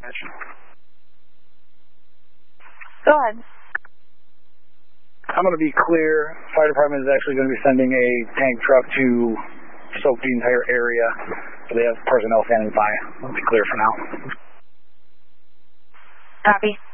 Go ahead. I'm going to be clear. Fire department is actually going to be sending a tank truck to soak the entire area. So they have personnel standing by. I'll be clear for now. Copy.